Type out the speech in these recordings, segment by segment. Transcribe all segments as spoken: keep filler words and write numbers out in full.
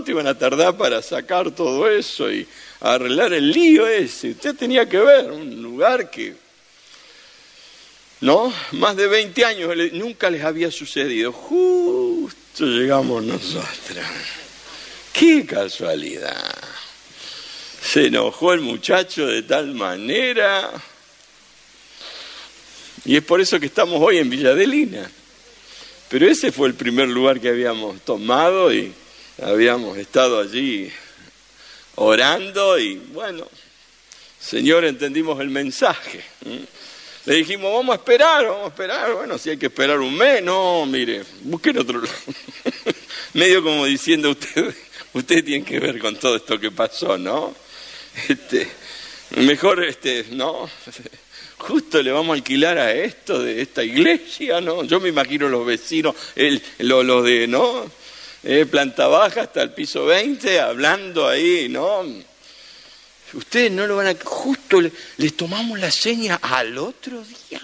¿cuánto iban a tardar para sacar todo eso y arreglar el lío ese? Usted tenía que ver un lugar que, ¿no? Más de veinte años nunca les había sucedido. Justo llegamos nosotros. ¡Qué casualidad! Se enojó el muchacho de tal manera. Y es por eso que estamos hoy en Villa Adelina. Pero ese fue el primer lugar que habíamos tomado y habíamos estado allí orando y bueno, Señor, entendimos el mensaje. Le dijimos, vamos a esperar, vamos a esperar. Bueno, si hay que esperar un mes, no, mire, busquen otro lado. Medio como diciendo, usted, usted tiene que ver con todo esto que pasó, ¿no? Este, mejor, este, ¿no? Justo le vamos a alquilar a esto de esta iglesia, ¿no? Yo me imagino los vecinos, el, los, los de, ¿no? Eh, planta baja hasta el piso veinte, hablando ahí, ¿no? Ustedes no lo van a... Justo le, les tomamos la seña al otro día.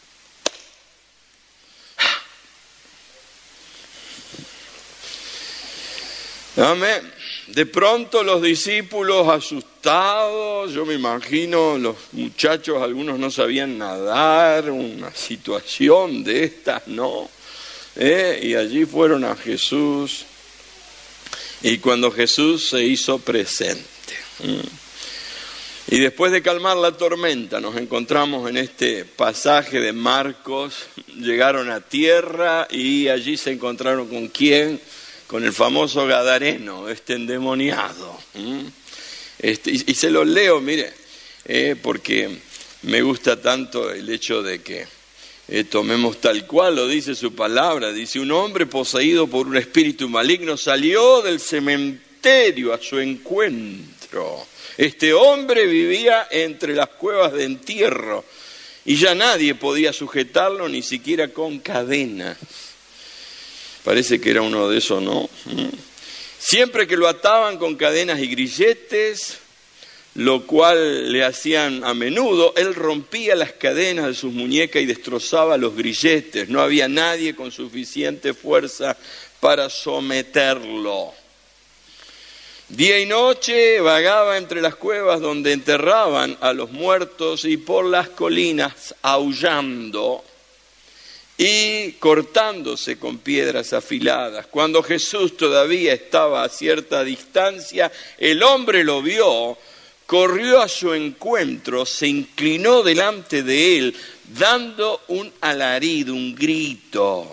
Amén. De pronto los discípulos asustados, yo me imagino los muchachos, algunos no sabían nadar, una situación de estas, ¿no? ¿Eh? Y allí fueron a Jesús, y cuando Jesús se hizo presente, ¿eh? Y después de calmar la tormenta, nos encontramos en este pasaje de Marcos, llegaron a tierra y allí se encontraron con quién, con el famoso Gadareno, este endemoniado. Este, y, y se los leo, mire, eh, porque me gusta tanto el hecho de que eh, tomemos tal cual, lo dice su palabra, dice, un hombre poseído por un espíritu maligno salió del cementerio a su encuentro. Este hombre vivía entre las cuevas de entierro y ya nadie podía sujetarlo ni siquiera con cadenas. Parece que era uno de esos, ¿no? Siempre que lo ataban con cadenas y grilletes, lo cual le hacían a menudo, él rompía las cadenas de sus muñecas y destrozaba los grilletes. No había nadie con suficiente fuerza para someterlo. Día y noche vagaba entre las cuevas donde enterraban a los muertos y por las colinas aullando y cortándose con piedras afiladas. Cuando Jesús todavía estaba a cierta distancia, el hombre lo vio, corrió a su encuentro, se inclinó delante de él, dando un alarido, un grito.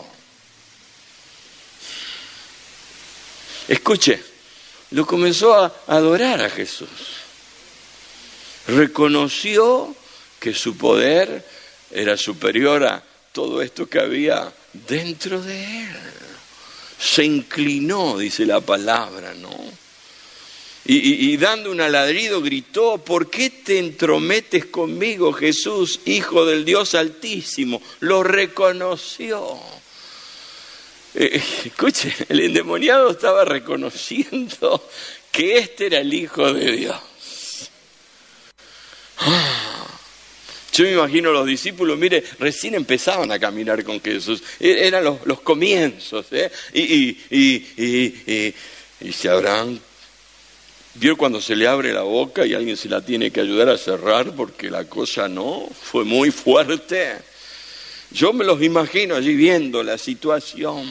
Escuche. Lo comenzó a adorar a Jesús. Reconoció que su poder era superior a todo esto que había dentro de él. Se inclinó, dice la palabra, ¿no? Y, y, y dando un alarido gritó, ¿por qué te entrometes conmigo, Jesús, Hijo del Dios Altísimo? Lo reconoció. Eh, escuche, el endemoniado estaba reconociendo que este era el Hijo de Dios. Ah, yo me imagino los discípulos, mire, recién empezaban a caminar con Jesús, eran los, los comienzos, ¿eh? y, y, y, y, y, y se habrán, vio cuando se le abre la boca y alguien se la tiene que ayudar a cerrar porque la cosa no, fue muy fuerte. Yo me los imagino allí viendo la situación.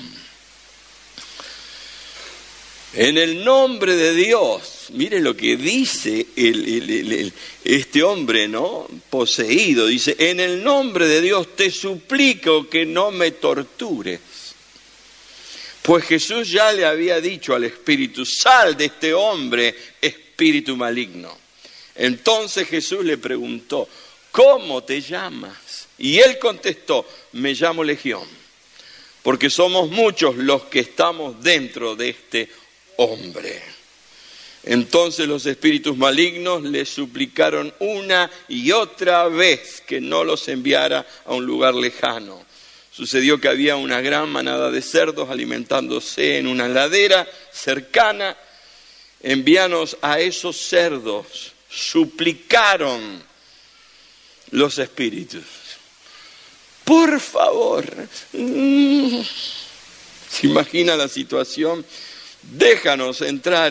En el nombre de Dios, mire lo que dice el, el, el, el, este hombre, ¿no? Poseído, dice, en el nombre de Dios te suplico que no me tortures. Pues Jesús ya le había dicho al espíritu, sal de este hombre, espíritu maligno. Entonces Jesús le preguntó, ¿cómo te llamas? Y él contestó, me llamo Legión, porque somos muchos los que estamos dentro de este hombre. Entonces los espíritus malignos le suplicaron una y otra vez que no los enviara a un lugar lejano. Sucedió que había una gran manada de cerdos alimentándose en una ladera cercana. Envíanos a esos cerdos, suplicaron los espíritus. Por favor, ¿se imagina la situación? Déjanos entrar